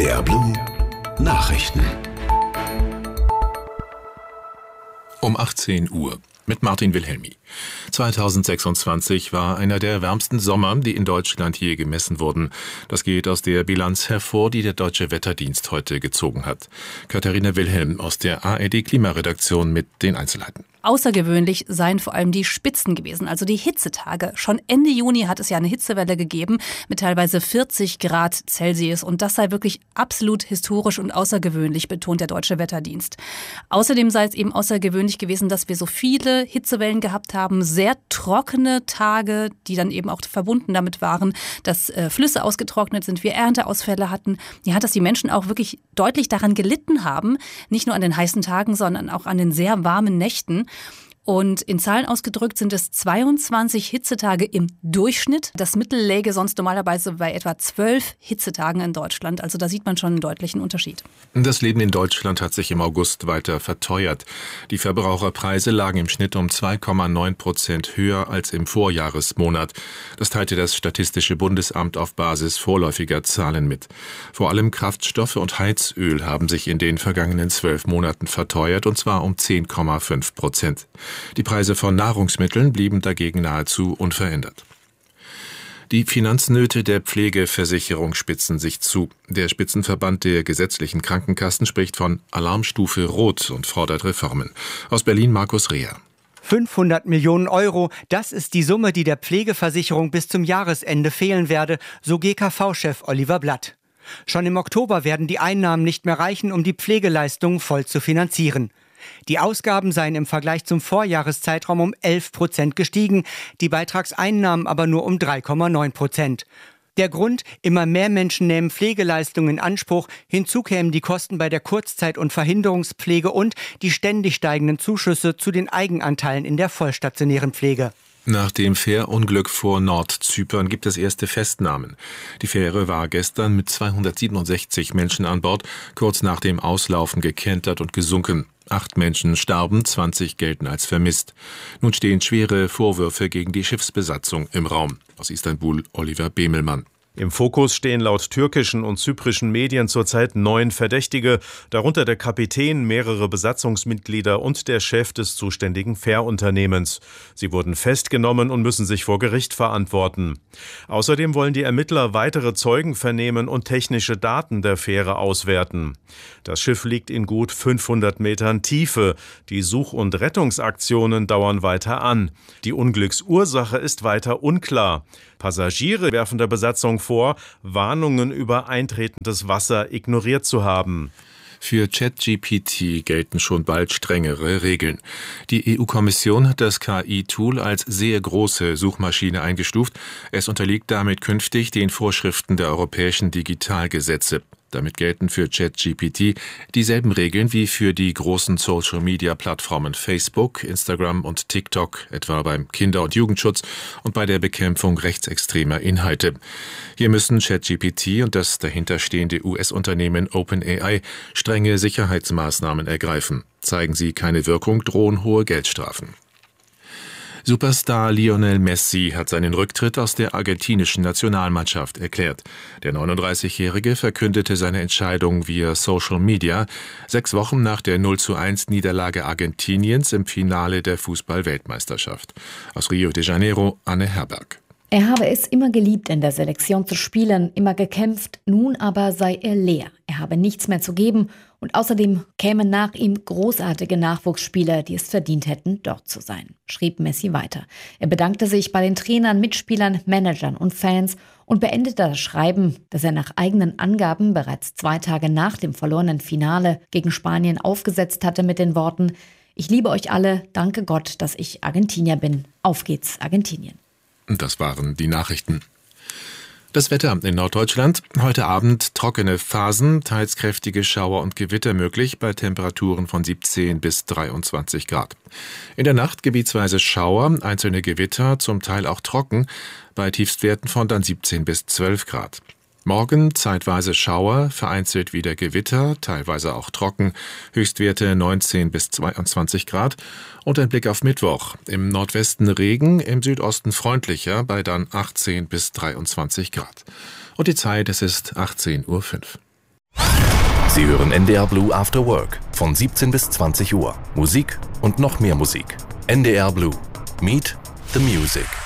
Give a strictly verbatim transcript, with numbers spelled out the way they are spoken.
R T L Blue Nachrichten. Um achtzehn Uhr mit Martin Wilhelmi. zweitausendsechsundzwanzig war einer der wärmsten Sommer, die in Deutschland je gemessen wurden. Das geht aus der Bilanz hervor, die der Deutsche Wetterdienst heute gezogen hat. Katharina Wilhelm aus der A R D Klimaredaktion mit den Einzelheiten. Außergewöhnlich seien vor allem die Spitzen gewesen, also die Hitzetage. Schon Ende Juni hat es ja eine Hitzewelle gegeben mit teilweise vierzig Grad Celsius und das sei wirklich absolut historisch und außergewöhnlich, betont der Deutsche Wetterdienst. Außerdem sei es eben außergewöhnlich gewesen, dass wir so viele Hitzewellen gehabt haben, sehr trockene Tage, die dann eben auch verbunden damit waren, dass äh, Flüsse ausgetrocknet sind, wir Ernteausfälle hatten. Ja, dass die Menschen auch wirklich deutlich daran gelitten haben, nicht nur an den heißen Tagen, sondern auch an den sehr warmen Nächten. Und in Zahlen ausgedrückt sind es zweiundzwanzig Hitzetage im Durchschnitt. Das Mittel läge sonst normalerweise bei etwa zwölf Hitzetagen in Deutschland. Also da sieht man schon einen deutlichen Unterschied. Das Leben in Deutschland hat sich im August weiter verteuert. Die Verbraucherpreise lagen im Schnitt um zwei Komma neun Prozent höher als im Vorjahresmonat. Das teilte das Statistische Bundesamt auf Basis vorläufiger Zahlen mit. Vor allem Kraftstoffe und Heizöl haben sich in den vergangenen zwölf Monaten verteuert, und zwar um zehn Komma fünf Prozent. Die Preise von Nahrungsmitteln blieben dagegen nahezu unverändert. Die Finanznöte der Pflegeversicherung spitzen sich zu. Der Spitzenverband der gesetzlichen Krankenkassen spricht von Alarmstufe Rot und fordert Reformen. Aus Berlin Markus Reher. fünfhundert Millionen Euro, das ist die Summe, die der Pflegeversicherung bis zum Jahresende fehlen werde, so G K V-Chef Oliver Blatt. Schon im Oktober werden die Einnahmen nicht mehr reichen, um die Pflegeleistungen voll zu finanzieren. Die Ausgaben seien im Vergleich zum Vorjahreszeitraum um elf Prozent gestiegen, die Beitragseinnahmen aber nur um drei Komma neun Prozent. Der Grund: immer mehr Menschen nehmen Pflegeleistungen in Anspruch, hinzu kämen die Kosten bei der Kurzzeit- und Verhinderungspflege und die ständig steigenden Zuschüsse zu den Eigenanteilen in der vollstationären Pflege. Nach dem Fährunglück vor Nordzypern gibt es erste Festnahmen. Die Fähre war gestern mit zweihundertsiebenundsechzig Menschen an Bord kurz nach dem Auslaufen gekentert und gesunken. Acht Menschen starben, zwanzig gelten als vermisst. Nun stehen schwere Vorwürfe gegen die Schiffsbesatzung im Raum. Aus Istanbul Oliver Bemelmann. Im Fokus stehen laut türkischen und zyprischen Medien zurzeit neun Verdächtige, darunter der Kapitän, mehrere Besatzungsmitglieder und der Chef des zuständigen Fährunternehmens. Sie wurden festgenommen und müssen sich vor Gericht verantworten. Außerdem wollen die Ermittler weitere Zeugen vernehmen und technische Daten der Fähre auswerten. Das Schiff liegt in gut fünfhundert Metern Tiefe. Die Such- und Rettungsaktionen dauern weiter an. Die Unglücksursache ist weiter unklar. Passagiere werfen der Besatzung vor, Warnungen über eintretendes Wasser ignoriert zu haben. Für ChatGPT gelten schon bald strengere Regeln. Die E U-Kommission hat das K I-Tool als sehr große Suchmaschine eingestuft. Es unterliegt damit künftig den Vorschriften der europäischen Digitalgesetze. Damit gelten für ChatGPT dieselben Regeln wie für die großen Social-Media-Plattformen Facebook, Instagram und TikTok, etwa beim Kinder- und Jugendschutz und bei der Bekämpfung rechtsextremer Inhalte. Hier müssen ChatGPT und das dahinterstehende U S-Unternehmen OpenAI strenge Sicherheitsmaßnahmen ergreifen. Zeigen sie keine Wirkung, drohen hohe Geldstrafen. Superstar Lionel Messi hat seinen Rücktritt aus der argentinischen Nationalmannschaft erklärt. Der neununddreißigjährige verkündete seine Entscheidung via Social Media, sechs Wochen nach der null zu eins Niederlage Argentiniens im Finale der Fußball-Weltmeisterschaft. Aus Rio de Janeiro, Anne Herberg. Er habe es immer geliebt, in der Selektion zu spielen, immer gekämpft, nun aber sei er leer. Er habe nichts mehr zu geben und außerdem kämen nach ihm großartige Nachwuchsspieler, die es verdient hätten, dort zu sein, schrieb Messi weiter. Er bedankte sich bei den Trainern, Mitspielern, Managern und Fans und beendete das Schreiben, das er nach eigenen Angaben bereits zwei Tage nach dem verlorenen Finale gegen Spanien aufgesetzt hatte mit den Worten: Ich liebe euch alle, danke Gott, dass ich Argentinier bin. Auf geht's, Argentinien. Das waren die Nachrichten. Das Wetter in Norddeutschland. Heute Abend trockene Phasen, teils kräftige Schauer und Gewitter möglich bei Temperaturen von siebzehn bis dreiundzwanzig Grad. In der Nacht gebietsweise Schauer, einzelne Gewitter, zum Teil auch trocken, bei Tiefstwerten von dann siebzehn bis zwölf Grad. Morgen zeitweise Schauer, vereinzelt wieder Gewitter, teilweise auch trocken, Höchstwerte neunzehn bis zweiundzwanzig Grad und ein Blick auf Mittwoch. Im Nordwesten Regen, im Südosten freundlicher, bei dann achtzehn bis dreiundzwanzig Grad. Und die Zeit, es ist achtzehn Uhr fünf. Sie hören N D R Blue After Work von siebzehn bis zwanzig Uhr. Musik und noch mehr Musik. N D R Blue. Meet the Music.